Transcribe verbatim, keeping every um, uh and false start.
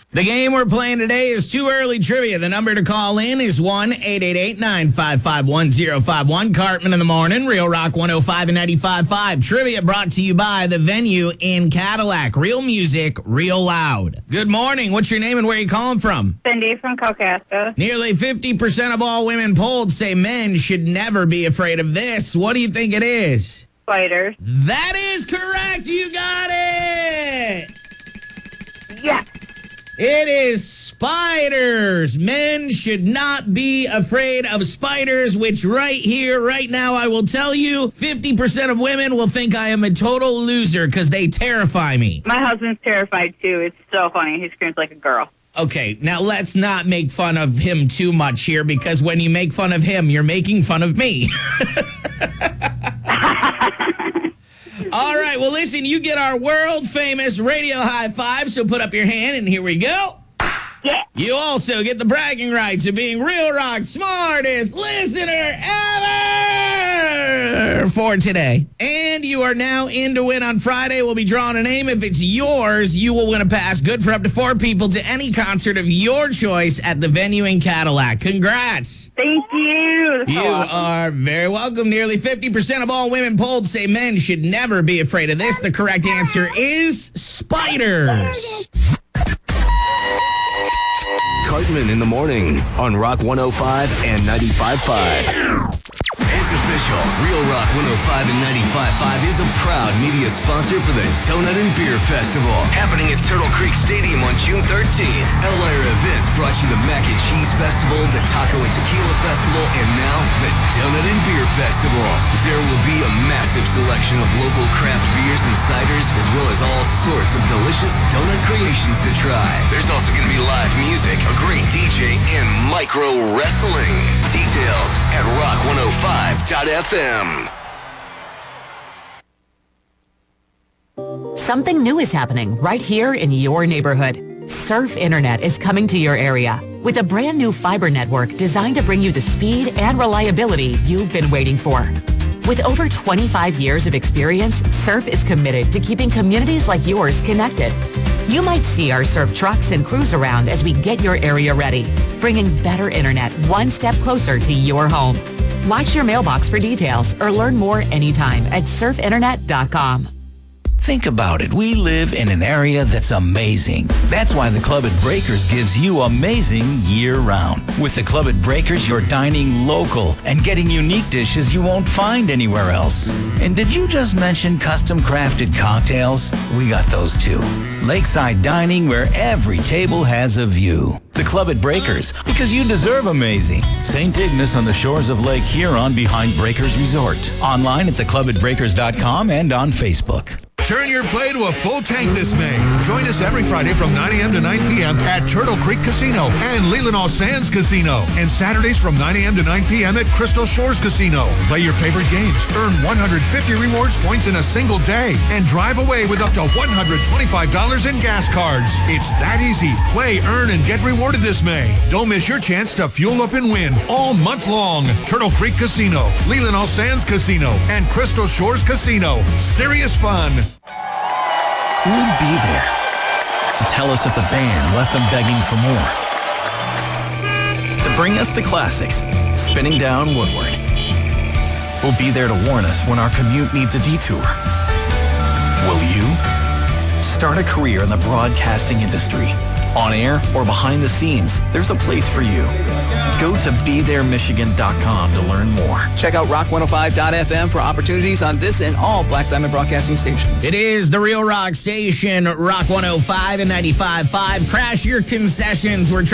The game we're playing today is Too Early Trivia. The number to call in is one eight eight eight, nine five five, one zero five one. Cartman in the morning, Real Rock one oh five and ninety-five point five. Trivia brought to you by The Venue in Cadillac. Real music, real loud. Good morning. What's your name and where are you calling from? Cindy from Caucasus. Nearly fifty percent of all women polled say men should never be afraid of this. What do you think it is? Spiders. That is correct. You got it. Yeah. It is spiders. Men should not be afraid of spiders, which right here, right now, I will tell you, fifty percent of women will think I am a total loser because they terrify me. My husband's terrified, too. It's so funny. He screams like a girl. Okay, now let's not make fun of him too much here because when you make fun of him, you're making fun of me. All right, well, listen, you get our world-famous radio high five, so put up your hand, and here we go. Yeah. You also get the bragging rights of being Real Rock's smartest listener ever for today. And you are now in to win on Friday. We'll be drawing a name. If it's yours, you will win a pass good for up to four people to any concert of your choice at The Venue in Cadillac. Congrats. Thank you. That's You so awesome. are very welcome. Nearly fifty percent of all women polled say men should never be afraid of this. The correct answer is spiders. Cartman in the morning on Rock one oh five and ninety-five point five. It's official. Real Rock one oh five and ninety-five point five is a proud media sponsor for the Donut and Beer Festival, happening at Turtle Creek Stadium on June thirteenth. Outlier Events brought you the Mac and Cheese Festival, the Taco and Tequila Festival, and now the Donut and Beer Festival. There will be a massive selection of local craft beers and ciders, as well as all sorts of delicious donut creations to try. There's also going to be live music, a great D J, and micro wrestling. Details at rock one oh five dot f m. Something new is happening right here in your neighborhood. Surf Internet is coming to your area with a brand new fiber network designed to bring you the speed and reliability you've been waiting for. With over twenty-five years of experience, Surf is committed to keeping communities like yours connected. You might see our Surf trucks and crews around as we get your area ready, bringing better internet one step closer to your home. Watch your mailbox for details or learn more anytime at surf internet dot com. Think about it. We live in an area that's amazing. That's why the Club at Breakers gives you amazing year-round. With the Club at Breakers, you're dining local and getting unique dishes you won't find anywhere else. And did you just mention custom-crafted cocktails? We got those too. Lakeside dining where every table has a view. The Club at Breakers, because you deserve amazing. Saint Ignace on the shores of Lake Huron behind Breakers Resort. Online at the club at breakers dot com and on Facebook. Turn your play to a full tank this May. Join us every Friday from nine a.m. to nine p.m. at Turtle Creek Casino and Leelanau Sands Casino. And Saturdays from nine a.m. to nine p.m. at Crystal Shores Casino. Play your favorite games, earn one hundred fifty rewards points in a single day, and drive away with up to one hundred twenty-five dollars in gas cards. It's that easy. Play, earn, and get rewarded this May. Don't miss your chance to fuel up and win all month long. Turtle Creek Casino, Leelanau Sands Casino, and Crystal Shores Casino. Serious fun. Who would be there to tell us if the band left them begging for more? To bring us the classics, spinning down Woodward. Will be there to warn us when our commute needs a detour. Will you? Start a career in the broadcasting industry. On air or behind the scenes, there's a place for you. Go to be there michigan dot com to learn more. Check out rock one oh five dot f m for opportunities on this and all Black Diamond Broadcasting stations. It is the Real Rock Station, Rock one oh five and ninety-five point five. Crash your concessions. We're